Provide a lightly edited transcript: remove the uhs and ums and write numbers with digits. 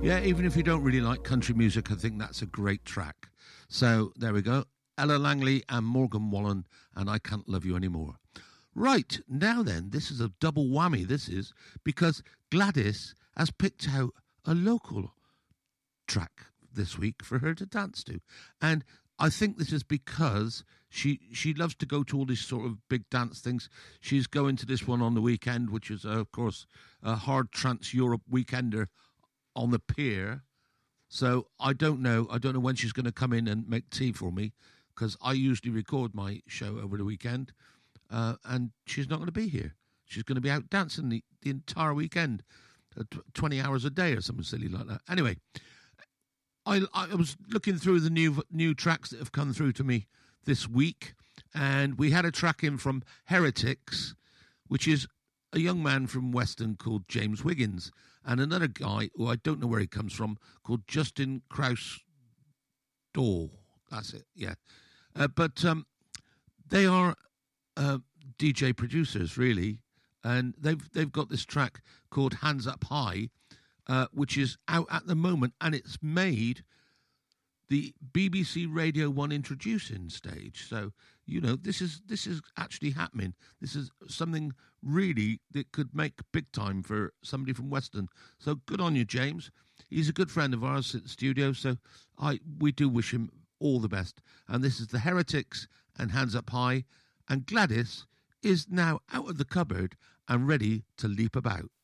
Yeah, even if you don't really like country music, I think that's a great track. So there we go. Ella Langley and Morgan Wallen, and I Can't Love You Anymore. Right, now then, this is a double whammy, this is, because Gladys has picked out a local track this week for her to dance to. And I think this is because she loves to go to all these sort of big dance things. She's going to this one on the weekend, which is, of course, a Hard Trance Europe Weekender on the pier. So I don't know when she's going to come in and make tea for me, because I usually record my show over the weekend, and she's not going to be here. She's going to be out dancing the entire weekend, 20 hours a day or something silly like that. Anyway, I was looking through the new tracks that have come through to me this week, and we had a track in from Heretics, which is a young man from Weston called James Wiggins, and another guy who I don't know where he comes from called Justin Kraus Daw. That's it, yeah. But they are DJ producers, really, and they've got this track called Hands Up High, which is out at the moment, and it's made the BBC Radio 1 introducing stage. So, you know, this is actually happening. This is something really that could make big time for somebody from Weston. So good on you, James. He's a good friend of ours at the studio, so we do wish him all the best. And this is the Heretics and Hands Up High, and Gladys is now out of the cupboard and ready to leap about.